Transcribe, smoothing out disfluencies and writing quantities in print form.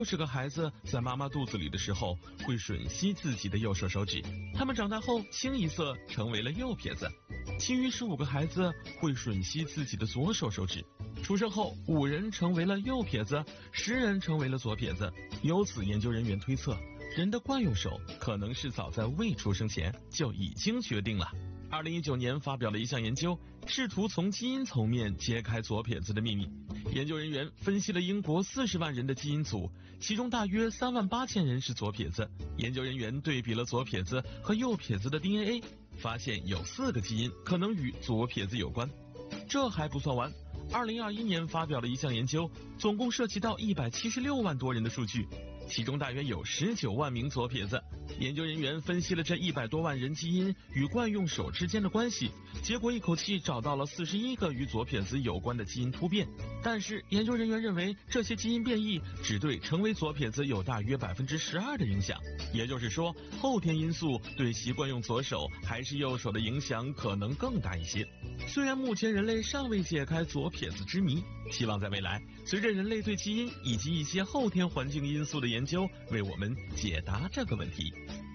60个孩子在妈妈肚子里的时候会吮吸自己的右手手指，他们长大后清一色成为了右撇子。其余15个孩子会吮吸自己的左手手指。出生后5人成为了右撇子，10人成为了左撇子。由此，研究人员推测，人的惯用手可能是早在未出生前就已经决定了。2019年发表了一项研究，试图从基因层面揭开左撇子的秘密。研究人员分析了英国40万人的基因组，其中大约38000人是左撇子。研究人员对比了左撇子和右撇子的 DNA， 发现有4个基因可能与左撇子有关。这还不算完，2021年发表了一项研究，总共涉及到176万多人的数据，其中大约有19万名左撇子。研究人员分析了这100多万人基因与惯用手之间的关系，结果一口气找到了41个与左撇子有关的基因突变。但是研究人员认为，这些基因变异只对成为左撇子有大约12%的影响，也就是说，后天因素对习惯用左手还是右手的影响可能更大一些。虽然目前人类尚未解开左撇子之谜，希望在未来，随着人类对基因以及一些后天环境因素的研究，为我们解答这个问题。